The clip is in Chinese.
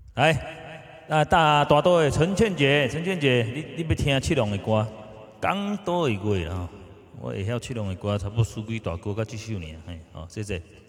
来，大刀的陈倩姐，陈倩姐，你要听七龙的歌，讲倒的月啊？我会晓七龙的歌，差不多输几大歌，甲这首尔，嘿，好，谢谢。